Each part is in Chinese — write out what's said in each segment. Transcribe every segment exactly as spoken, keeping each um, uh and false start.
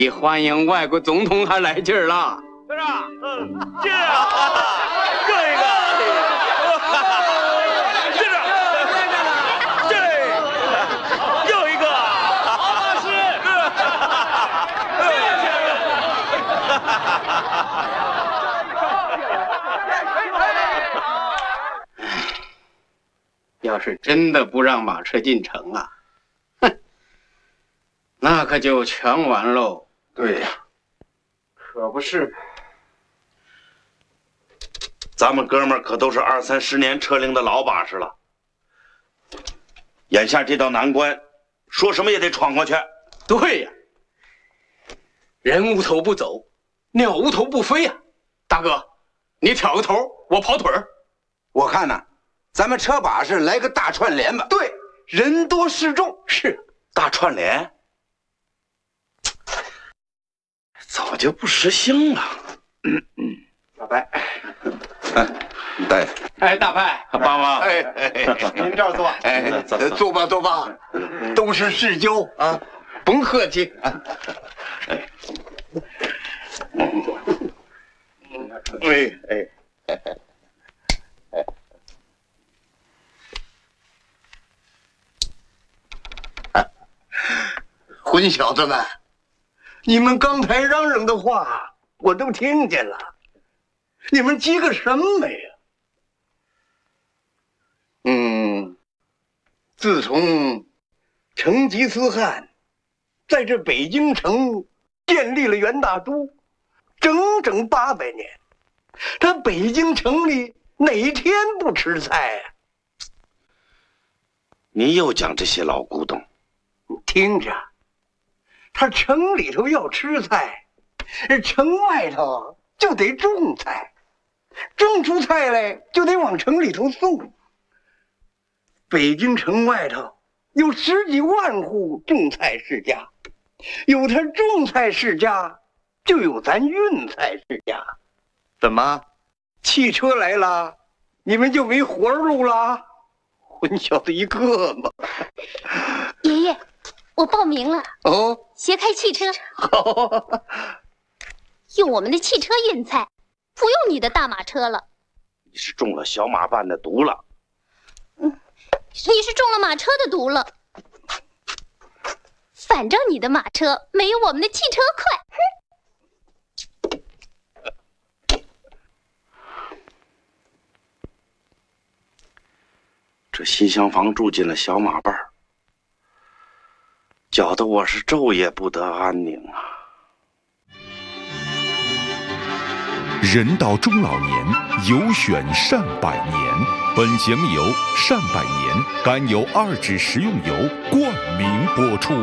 比欢迎外国总统还来劲儿了。 是啊，嗯，是啊，这个，这个，这又一个，好老师， 要是真的不让马车进城啊，哼，那可就全完喽。 对呀，可不是。 咱们哥们儿可都是二三十年车龄的老把式了，眼下这道难关，说什么也得闯过去。 对呀，人无头不走，鸟无头不飞呀。大哥，你挑个头，我跑腿儿。 我看呐，咱们车把式来个大串联吧。 对，人多势众。是大串联，早就不实行了。 嗯嗯，老白。哎，大夫， 哎，大派， 爸爸， 哎哎，您这儿坐，哎，坐吧坐吧，都是世交啊， 甭客气。 哎，哎哎哎哎，混小子们，你们刚才嚷嚷的话我都听见了。你们急个什么呀？嗯，自从成吉思汗在这北京城建立了元大都，整整八百年，他北京城里哪天不吃菜啊？ 你又讲这些老古董， 你听着，他城里头要吃菜，城外头就得种菜。种出菜来就得往城里头送。北京城外头有十几万户种菜世家，有他种菜世家，就有咱运菜世家。怎么，汽车来了，你们就没活路了？混小子一个嘛！ 爷爷，我报名了。 哦， 学开汽车。 好， 用我们的汽车运菜。不用你的大马车了， 你是中了小马办的毒了。 嗯，你是中了马车的毒了。反正你的马车没有我们的汽车快。哼！ 这新厢房住进了小马伴儿，搅得我是昼夜不得安宁啊。 人到中老年，有选善百年。本节目由善百年甘油二酯食用油冠名播出。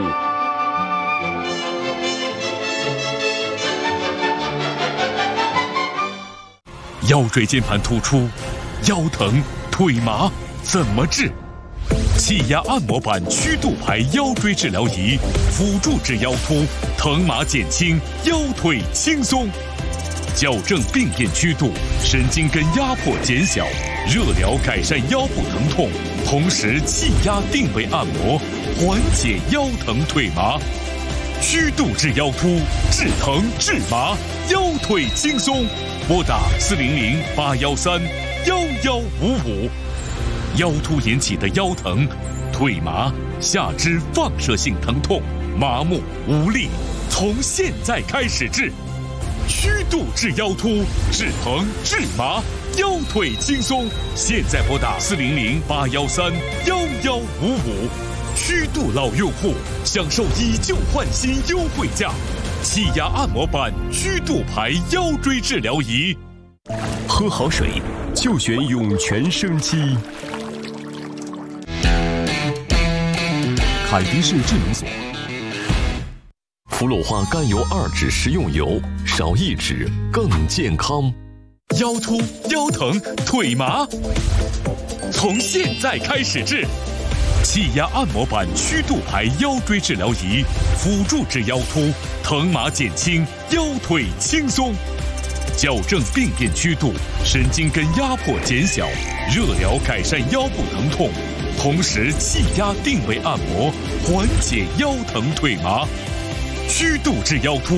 腰椎间盘突出、腰疼、腿麻怎么治？气压按摩板曲度牌腰椎治疗仪，辅助治腰突，疼麻减轻，腰腿轻松。矫正病变曲度，神经根压迫减小，热疗改善腰部疼痛，同时气压定位按摩，缓解腰疼腿麻。曲度治腰突，治疼治麻，腰腿轻松。拨打四零零八幺三幺幺五五。腰突引起的腰疼、腿麻、下肢放射性疼痛、麻木无力，从现在开始治。曲度治腰突，治疼治麻，腰腿轻松。现在拨打四零零八幺三幺幺五五。曲度老用户享受以旧换新优惠价，气压按摩板曲度牌腰椎治疗仪。喝好水就选涌泉生机。凯迪士智能锁。氟鲁化甘油二酯食用油，少一酯更健康。腰突、腰疼、腿麻，从现在开始治。气压按摩板曲度牌腰椎治疗仪，辅助治腰突，疼麻减轻，腰腿轻松。矫正病变曲度，神经根压迫减小，热疗改善腰部疼痛，同时气压定位按摩，缓解腰疼腿麻。 虚度至腰突。